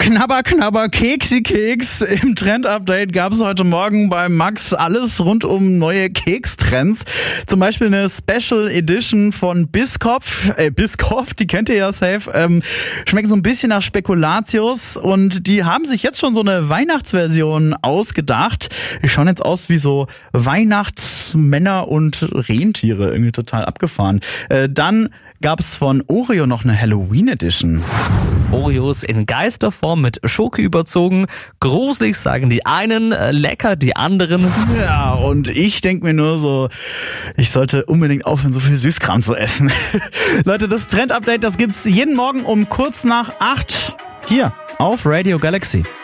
Knabber, knabber, keksi, keks. Im Trend-Update gab es heute Morgen bei Max alles rund um neue Kekstrends. Zum Beispiel eine Special Edition von Biscoff, die kennt ihr ja safe. Schmeckt so ein bisschen nach Spekulatius und die haben sich jetzt schon so eine Weihnachtsversion ausgedacht. Die schauen jetzt aus wie so Weihnachtsmänner und Rentiere, irgendwie total abgefahren. Dann gab es von Oreo noch eine Halloween Edition. Oreos in Geisterform mit Schoki überzogen. Gruselig sagen die einen, lecker die anderen. Ja, und ich denke mir nur so, ich sollte unbedingt aufhören, so viel Süßkram zu essen. Leute, das Trend-Update, das gibt's jeden Morgen um kurz nach 8 hier auf Radio Galaxy.